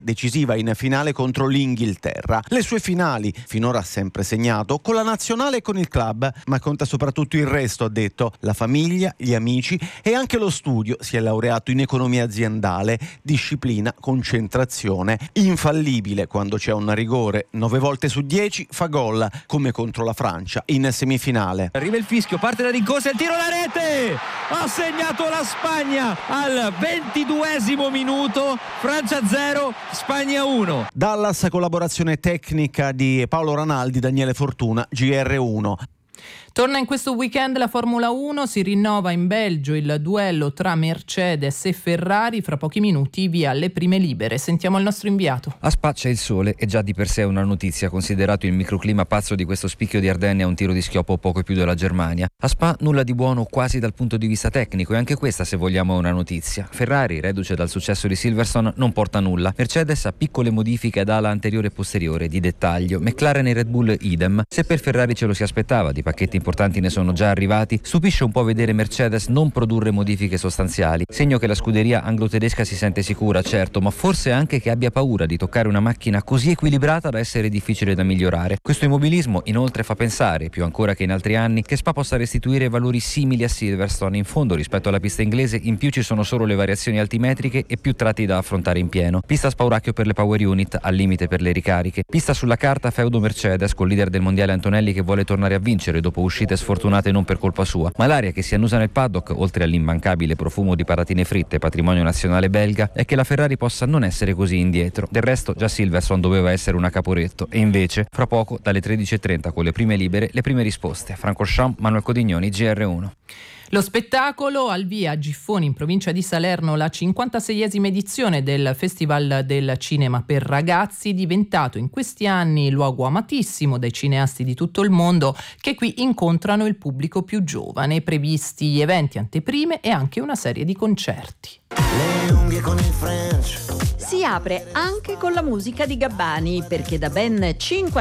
decisiva in finale contro l'Inghilterra. Le sue finali finora ha sempre segnato con la nazionale e con il club, ma conta soprattutto il resto, ha detto, la famiglia, gli amici e anche lo studio. Si è laureato in economia aziendale, disciplina, concentrazione, infallibile quando c'è un rigore, 9 volte su 10 fa gol, come contro la Francia in semifinale. Arriva il fischio, parte la rincorsa, il tiro alla rete, ha segnato la Spagna al 22esimo minuto, Francia 0, Spagna 1. Dallas, collaborazione tecnica di Paolo Ranaldi, Daniele Fortuna, GR1. Torna in questo weekend la Formula 1, si rinnova in Belgio il duello tra Mercedes e Ferrari, fra pochi minuti via le prime libere. Sentiamo il nostro inviato. A Spa c'è il sole e già di per sé è una notizia, considerato il microclima pazzo di questo spicchio di Ardenne a un tiro di schioppo poco più della Germania. A Spa nulla di buono quasi dal punto di vista tecnico e anche questa, se vogliamo, è una notizia. Ferrari, reduce dal successo di Silverstone, non porta nulla. Mercedes ha piccole modifiche ad ala anteriore e posteriore di dettaglio. McLaren e Red Bull idem. Se per Ferrari ce lo si aspettava, di pacchetti importanti ne sono già arrivati, stupisce un po' vedere Mercedes non produrre modifiche sostanziali, segno che la scuderia anglo-tedesca si sente sicura, certo, ma forse anche che abbia paura di toccare una macchina così equilibrata da essere difficile da migliorare. Questo immobilismo inoltre fa pensare, più ancora che in altri anni, che Spa possa restituire valori simili a Silverstone. In fondo, rispetto alla pista inglese, in più ci sono solo le variazioni altimetriche e più tratti da affrontare in pieno. Pista spauracchio per le power unit, al limite per le ricariche. Pista sulla carta feudo Mercedes, col leader del mondiale Antonelli che vuole tornare a vincere dopo uscite sfortunate non per colpa sua, ma l'aria che si annusa nel paddock, oltre all'immancabile profumo di patatine fritte, patrimonio nazionale belga, è che la Ferrari possa non essere così indietro. Del resto già Silverstone doveva essere una Caporetto e invece fra poco dalle 13.30 con le prime libere le prime risposte. Francorchamps, Manuel Codignoni, GR1. Lo spettacolo al via a Giffoni in provincia di Salerno, la 56esima edizione del Festival del Cinema per Ragazzi, diventato in questi anni luogo amatissimo dai cineasti di tutto il mondo che qui incontrano il pubblico più giovane. Previsti eventi anteprime e anche una serie di concerti. Le unghie con il French. Si apre anche con la musica di Gabbani, perché da ben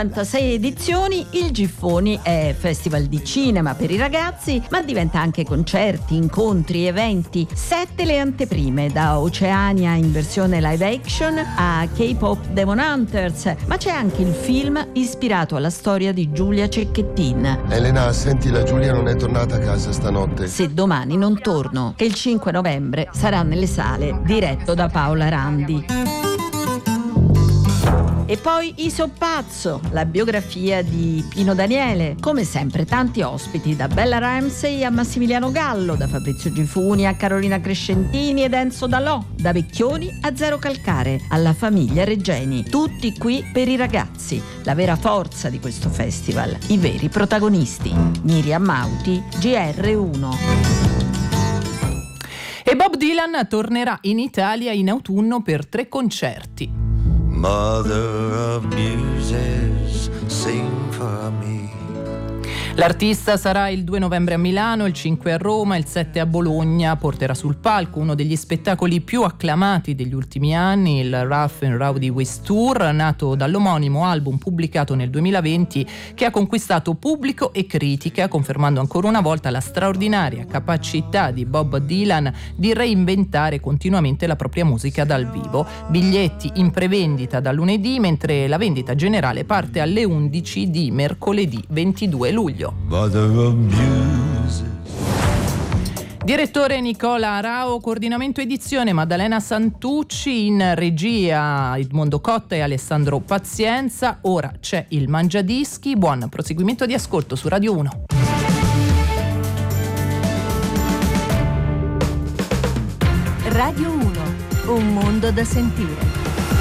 56 edizioni il Giffoni è festival di cinema per i ragazzi, ma diventa anche concerti, incontri, eventi. 7 le anteprime, da Oceania in versione live action a K-pop Demon Hunters, ma c'è anche il film ispirato alla storia di Giulia Cecchettin. Elena, senti, la Giulia non è tornata a casa stanotte. Se domani non torno, che il 5 novembre sarà nelle sale, diretto da Paola Randi. E poi Isoppazzo, la biografia di Pino Daniele. Come sempre tanti ospiti, da Bella Ramsey a Massimiliano Gallo, da Fabrizio Gifuni a Carolina Crescentini ed Enzo Dalò, da Vecchioni a Zero Calcare, alla famiglia Regeni. Tutti qui per i ragazzi, la vera forza di questo festival, i veri protagonisti. Miriam Mauti, GR1. E Bob Dylan tornerà in Italia in autunno per 3 concerti. Mother of muses, sing for me. L'artista sarà il 2 novembre a Milano, il 5 a Roma, il 7 a Bologna. Porterà sul palco uno degli spettacoli più acclamati degli ultimi anni, il Rough and Rowdy Ways Tour, nato dall'omonimo album pubblicato nel 2020, che ha conquistato pubblico e critica, confermando ancora una volta la straordinaria capacità di Bob Dylan di reinventare continuamente la propria musica dal vivo. Biglietti in prevendita da lunedì, mentre la vendita generale parte alle 11 di mercoledì 22 luglio. Direttore Nicola Arao, coordinamento edizione Maddalena Santucci, in regia Edmondo Cotta e Alessandro Pazienza. Ora c'è il Mangiadischi, buon proseguimento di ascolto su Radio 1. Radio 1, un mondo da sentire.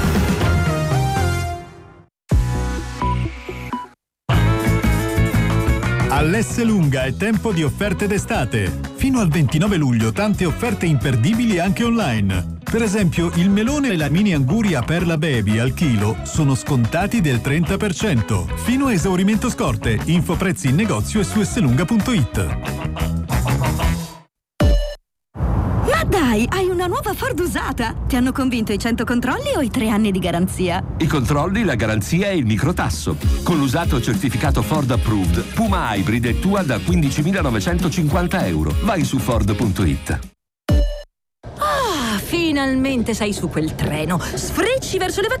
All'Esselunga è tempo di offerte d'estate. Fino al 29 luglio tante offerte imperdibili anche online. Per esempio, il melone e la mini anguria Perla Baby al chilo sono scontati del 30%. Fino a esaurimento scorte. Info prezzi in negozio e su esselunga.it. Dai, hai una nuova Ford usata! Ti hanno convinto i 100 controlli o i 3 anni di garanzia? I controlli, la garanzia e il microtasso. Con l'usato certificato Ford Approved, Puma Hybrid è tua da €15.950. Vai su Ford.it. Finalmente! Finalmente sei su quel treno. Sfrecci verso le